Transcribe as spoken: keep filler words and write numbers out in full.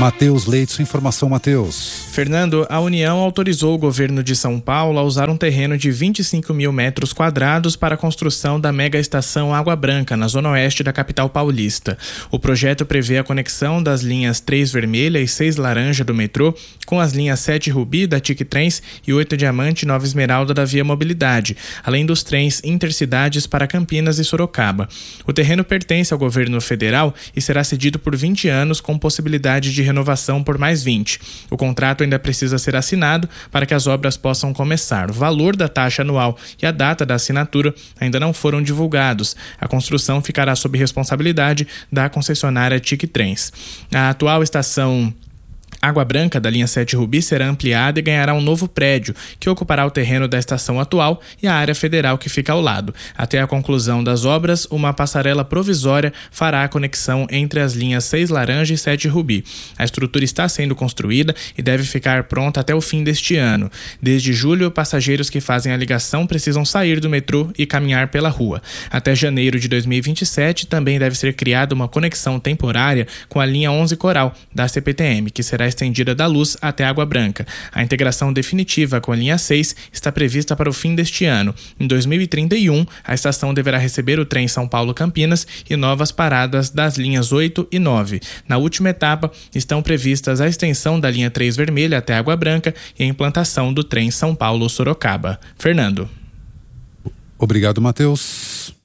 Matheus Leite, sua informação, Matheus. Fernando, a União autorizou o governo de São Paulo a usar um terreno de vinte e cinco mil metros quadrados para a construção da mega estação Água Branca, na zona oeste da capital paulista. O projeto prevê a conexão das linhas três Vermelha e seis Laranja do metrô com as linhas sete Rubi da Tic Trens e oito Diamante e nove Esmeralda da Via Mobilidade, além dos trens intercidades para Campinas e Sorocaba. O terreno pertence ao governo federal e será cedido por vinte anos com possibilidade de renovação por mais vinte. O contrato ainda precisa ser assinado para que as obras possam começar. O valor da taxa anual e a data da assinatura ainda não foram divulgados. A construção ficará sob responsabilidade da concessionária Tic Trens. A atual estação Água Branca da linha sete Rubi será ampliada e ganhará um novo prédio, que ocupará o terreno da estação atual e a área federal que fica ao lado. Até a conclusão das obras, uma passarela provisória fará a conexão entre as linhas seis Laranja e sete Rubi. A estrutura está sendo construída e deve ficar pronta até o fim deste ano. Desde julho, passageiros que fazem a ligação precisam sair do metrô e caminhar pela rua. Até janeiro de dois mil e vinte e sete, também deve ser criada uma conexão temporária com a linha onze Coral da C P T M, que será estendida da Luz até Água Branca. A integração definitiva com a linha seis está prevista para o fim deste ano. Em dois mil e trinta e um, a estação deverá receber o trem São Paulo-Campinas e novas paradas das linhas oito e nove. Na última etapa, estão previstas a extensão da linha três Vermelha até Água Branca e a implantação do trem São Paulo-Sorocaba. Fernando. Obrigado, Matheus.